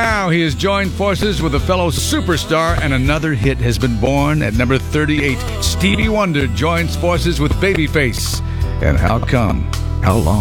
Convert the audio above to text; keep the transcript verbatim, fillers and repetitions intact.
Now he has joined forces with a fellow superstar, and another hit has been born at number thirty-eight. Stevie Wonder joins forces with Babyface. And how come? How long?